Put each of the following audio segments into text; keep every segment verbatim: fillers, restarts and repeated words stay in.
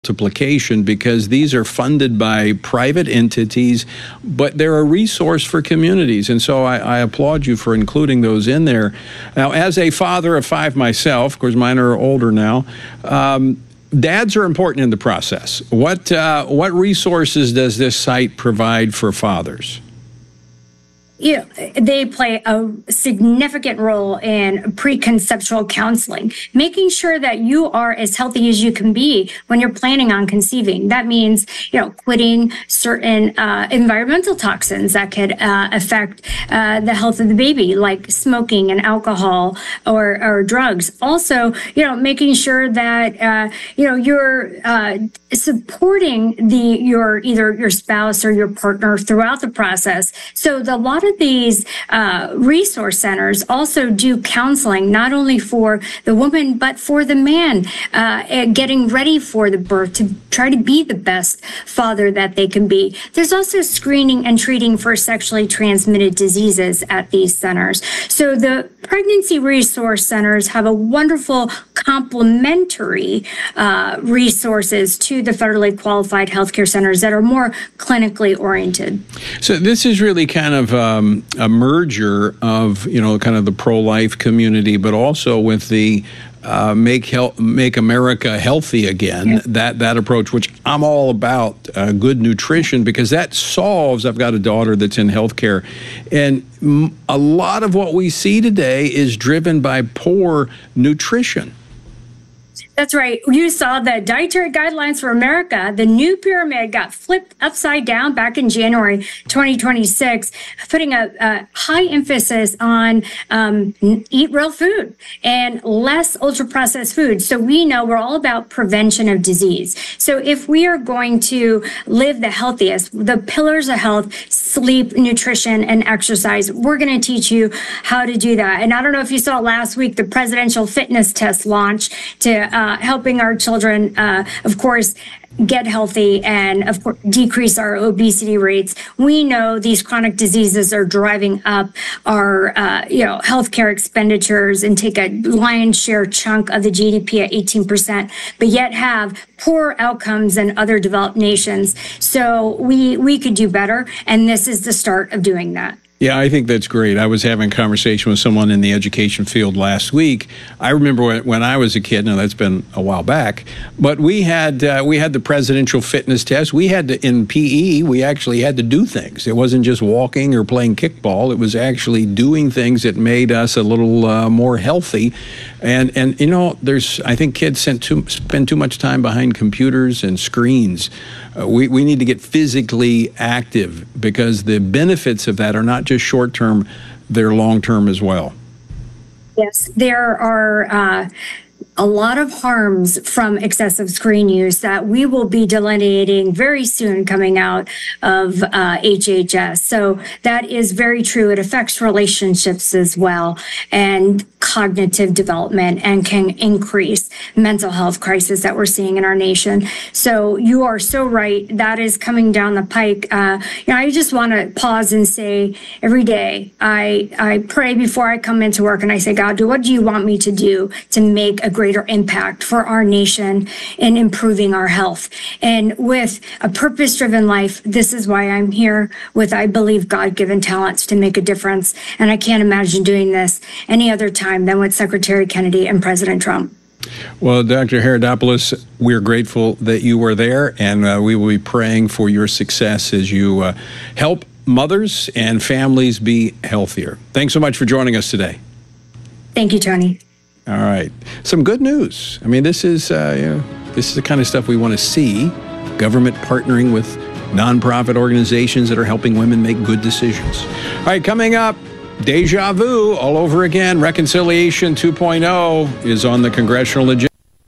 multiplication, because these are funded by private entities, but they're a resource for communities. And so I, I applaud you for including those in there. Now, as a father of five myself, of course, mine are older now, um, dads are important in the process. What, uh, what resources does this site provide for fathers? You know, they play a significant role in preconceptual counseling, making sure that you are as healthy as you can be when you're planning on conceiving. That means, you know, quitting certain uh, environmental toxins that could uh, affect uh, the health of the baby, like smoking and alcohol or, or drugs. Also, you know, making sure that, uh, you know, you're uh, supporting the your either your spouse or your partner throughout the process. So the, a lot of these uh, resource centers also do counseling, not only for the woman, but for the man, uh, getting ready for the birth to try to be the best father that they can be. There's also screening and treating for sexually transmitted diseases at these centers. So the pregnancy resource centers have a wonderful complementary uh, resources to the federally qualified healthcare centers that are more clinically oriented. So this is really kind of um, a merger of, you know, kind of the pro-life community, but also with the uh, make health, make America healthy again, yeah. that that approach, which I'm all about, uh, good nutrition, because that solves, I've got a daughter that's in healthcare, and m- a lot of what we see today is driven by poor nutrition. That's right. You saw the Dietary Guidelines for America. The new pyramid got flipped upside down back in January twenty twenty-six, putting a, a high emphasis on um, eat real food and less ultra-processed food. So we know we're all about prevention of disease. So if we are going to live the healthiest, the pillars of health, sleep, nutrition, and exercise, we're going to teach you how to do that. And I don't know if you saw last week, the presidential fitness test launch to uh, helping our children, uh, of course, get healthy and, of course, decrease our obesity rates. We know these chronic diseases are driving up our, uh, you know, healthcare expenditures and take a lion's share chunk of the G D P at eighteen percent, but yet have poor outcomes in other developed nations. So we we could do better, and this is the start of doing that. Yeah, I think that's great. I was having a conversation with someone in the education field last week. I remember when, when I was a kid, now that's been a while back, but we had uh, we had the presidential fitness test. We had to, in P E, we actually had to do things. It wasn't just walking or playing kickball. It was actually doing things that made us a little uh, more healthy. And, and you know, there's, I think kids spend too, spend too much time behind computers and screens. Uh, we, we need to get physically active, because the benefits of that are not just short-term, they're long-term as well. Yes, there are uh, a lot of harms from excessive screen use that we will be delineating very soon coming out of uh, H H S. So that is very true. It affects relationships as well, and cognitive development, and can increase mental health crisis that we're seeing in our nation. So you are so right. That is coming down the pike. Uh, you know, I just want to pause and say every day, I, I pray before I come into work, and I say, God, what do you want me to do to make a greater impact for our nation in improving our health? And with a purpose-driven life, this is why I'm here with, I believe, God-given talents to make a difference. And I can't imagine doing this any other time than with Secretary Kennedy and President Trump. Well, Doctor Herodopoulos, we're grateful that you were there, and uh, we will be praying for your success as you uh, help mothers and families be healthier. Thanks so much for joining us today. Thank you, Tony. All right. Some good news. I mean, this is, uh, you know, this is the kind of stuff we want to see. Government partnering with nonprofit organizations that are helping women make good decisions. All right, coming up, deja vu all over again. Reconciliation two point oh is on the congressional agenda.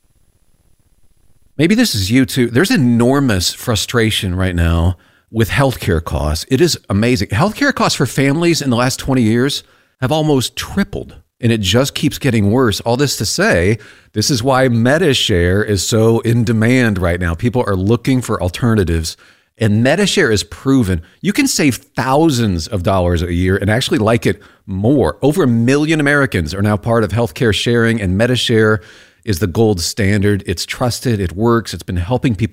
Maybe this is you too. There's enormous frustration right now with healthcare costs. It is amazing. Healthcare costs for families in the last twenty years have almost tripled, and it just keeps getting worse. All this to say, this is why Medi-Share is so in demand right now. People are looking for alternatives. And Medi-Share is proven you can save thousands of dollars a year and actually like it more. Over a million Americans are now part of healthcare sharing, and Medi-Share is the gold standard. It's trusted, it works, it's been helping people